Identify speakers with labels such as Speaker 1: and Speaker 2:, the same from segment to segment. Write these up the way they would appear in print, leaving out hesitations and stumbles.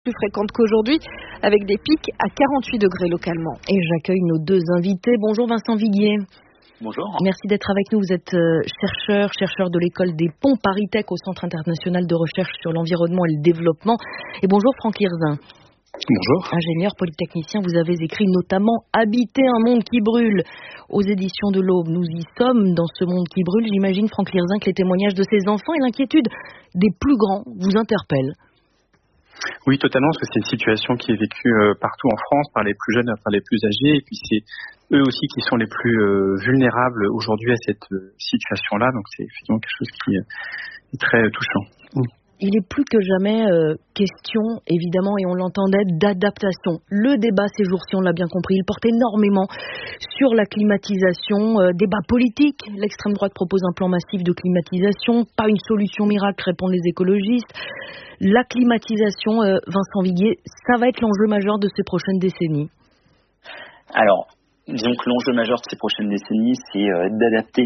Speaker 1: Plus fréquente qu'aujourd'hui, avec des pics à 48 degrés localement. Et j'accueille nos deux invités. Bonjour Vincent Viguier.
Speaker 2: Bonjour.
Speaker 1: Merci d'être avec nous. Vous êtes chercheur de l'école des ponts ParisTech au Centre international de recherche sur l'environnement et le développement. Et bonjour Franck Lirzin.
Speaker 2: Bonjour.
Speaker 1: Ingénieur polytechnicien, vous avez écrit notamment « Habiter un monde qui brûle » aux éditions de l'Aube. Nous y sommes dans ce monde qui brûle. J'imagine, Franck Lirzin, que les témoignages de ces enfants et l'inquiétude des plus grands vous interpellent.
Speaker 2: Oui, totalement, parce que c'est une situation qui est vécue partout en France, par les plus jeunes, par les plus âgés, et puis c'est eux aussi qui sont les plus vulnérables aujourd'hui à cette situation-là, donc c'est effectivement quelque chose qui est très touchant.
Speaker 1: Il est plus que jamais question, évidemment, et on l'entendait, d'adaptation. Le débat ces jours-ci, on l'a bien compris, il porte énormément sur la climatisation, débat politique. L'extrême droite propose un plan massif de climatisation, pas une solution miracle, répondent les écologistes. La climatisation, Vincent Viguier, ça va être l'enjeu majeur de ces prochaines décennies.
Speaker 3: Alors, disons que l'enjeu majeur de ces prochaines décennies, c'est d'adapter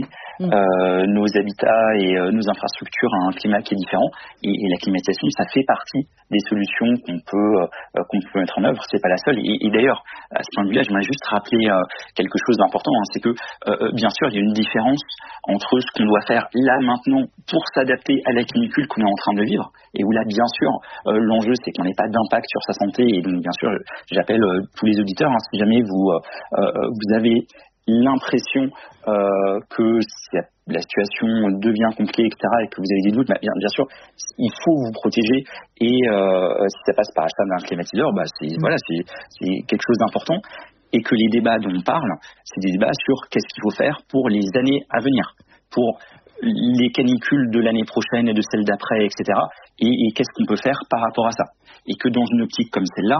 Speaker 3: nos habitats et nos infrastructures à un climat qui est différent. Et la climatisation, ça fait partie des solutions qu'on peut mettre en œuvre. C'est pas la seule. Et d'ailleurs, à ce point de vue-là, j'aimerais juste rappeler quelque chose d'important. C'est que, bien sûr, il y a une différence entre ce qu'on doit faire là, maintenant, pour s'adapter à la canicule qu'on est en train de vivre. Et où là, bien sûr, l'enjeu, c'est qu'on n'ait pas d'impact sur sa santé. Et donc, bien sûr, j'appelle tous les auditeurs, si jamais vous avez l'impression que la situation devient compliquée, etc., et que vous avez des doutes, bien sûr, il faut vous protéger. Et si ça passe par l'achat d'un climatiseur, c'est quelque chose d'important. Et que les débats dont on parle, c'est des débats sur qu'est-ce qu'il faut faire pour les années à venir, pour les canicules de l'année prochaine et de celle d'après, etc. Et qu'est-ce qu'on peut faire par rapport à ça. Et que dans une optique comme celle-là,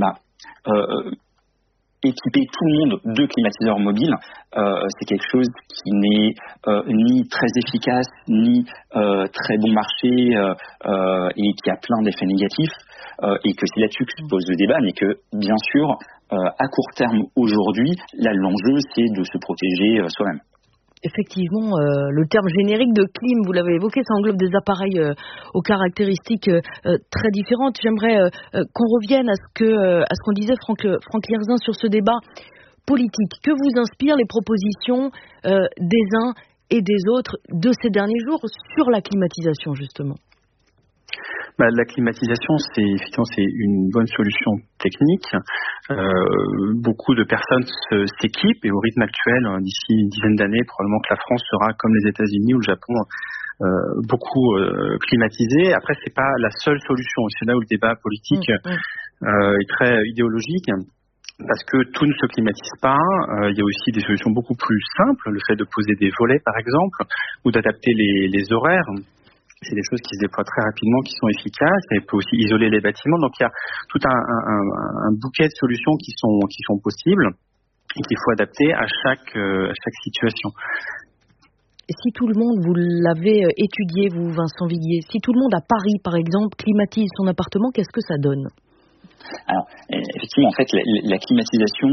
Speaker 3: équiper tout le monde de climatiseurs mobiles, c'est quelque chose qui n'est ni très efficace, ni très bon marché, et qui a plein d'effets négatifs, et que c'est là-dessus que se pose le débat, mais que, bien sûr, à court terme, aujourd'hui, là, l'enjeu, c'est de se protéger soi-même.
Speaker 1: Effectivement, le terme générique de clim, vous l'avez évoqué, ça englobe des appareils aux caractéristiques très différentes. J'aimerais qu'on revienne à ce qu'on disait Franck Lirzin sur ce débat politique. Que vous inspirent les propositions des uns et des autres de ces derniers jours sur la climatisation, justement?
Speaker 2: La climatisation, c'est une bonne solution technique. Beaucoup de personnes s'équipent, et au rythme actuel, d'ici une dizaine d'années, probablement que la France sera comme les États-Unis ou le Japon, beaucoup climatisée. Après, c'est pas la seule solution. C'est là où le débat politique est très idéologique. Parce que tout ne se climatise pas, il y a aussi des solutions beaucoup plus simples, le fait de poser des volets par exemple, ou d'adapter les horaires. C'est des choses qui se déploient très rapidement, qui sont efficaces, et peut aussi isoler les bâtiments. Donc il y a tout un bouquet de solutions qui sont possibles et qu'il faut adapter à chaque situation.
Speaker 1: Si tout le monde, vous l'avez étudié, vous Vincent Viguier, si tout le monde à Paris par exemple climatise son appartement, qu'est-ce que ça donne ?
Speaker 3: Alors effectivement, en fait, la climatisation,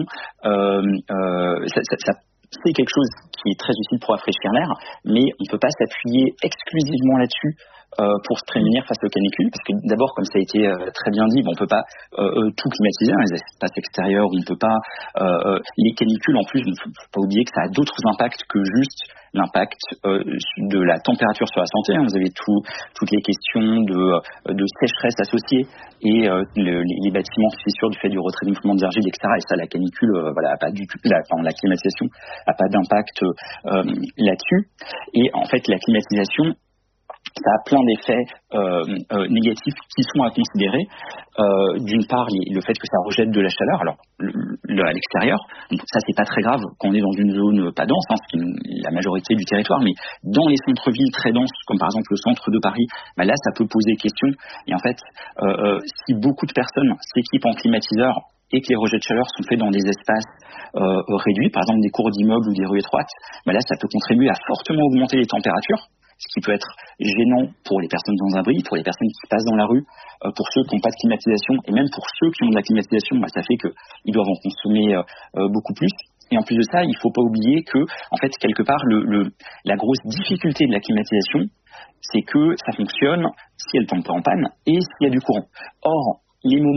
Speaker 3: ça c'est quelque chose qui est très utile pour rafraîchir l'air, mais on ne peut pas s'appuyer exclusivement là-dessus pour se prémunir face aux canicules, parce que d'abord, comme ça a été très bien dit, on ne peut pas tout climatiser, les espaces extérieurs, on ne peut pas... les canicules, en plus, il ne faut pas oublier que ça a d'autres impacts que juste l'impact de la température sur la santé. Vous avez toutes les questions de sécheresse associées et les bâtiments qui fissurent du fait du retrait du mouvement d'argile, etc. Et ça, la canicule, a pas du tout, la climatisation n'a pas d'impact là-dessus. Et en fait, la climatisation, ça a plein d'effets négatifs qui sont à considérer. D'une part, le fait que ça rejette de la chaleur, alors à l'extérieur, donc ça c'est pas très grave quand on est dans une zone pas dense, ce qui est la majorité du territoire, mais dans les centres-villes très denses, comme par exemple le centre de Paris, là ça peut poser question. Et en fait, si beaucoup de personnes s'équipent en climatiseur et que les rejets de chaleur sont faits dans des espaces réduits, par exemple des cours d'immeubles ou des rues étroites, là ça peut contribuer à fortement augmenter les températures, ce qui peut être gênant pour les personnes sans abri, pour les personnes qui passent dans la rue, pour ceux qui n'ont pas de climatisation, et même pour ceux qui ont de la climatisation, ça fait qu'ils doivent en consommer beaucoup plus. Et en plus de ça, il ne faut pas oublier que, en fait, quelque part, la grosse difficulté de la climatisation, c'est que ça fonctionne si elle tombe pas en panne et s'il y a du courant. Or, les moments